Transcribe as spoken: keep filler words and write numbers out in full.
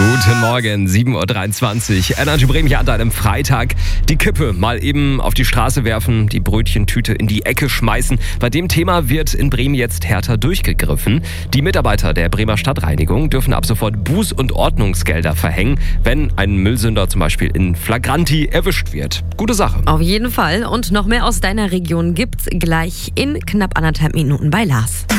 Guten Morgen, sieben Uhr dreiundzwanzig. Energy Bremen hier an einem Freitag. Die Kippe mal eben auf die Straße werfen, die Brötchentüte in die Ecke schmeißen. Bei dem Thema wird in Bremen jetzt härter durchgegriffen. Die Mitarbeiter der Bremer Stadtreinigung dürfen ab sofort Buß- und Ordnungsgelder verhängen, wenn ein Müllsünder zum Beispiel in Flagranti erwischt wird. Gute Sache. Auf jeden Fall. Und noch mehr aus deiner Region gibt's gleich in knapp anderthalb Minuten bei Lars.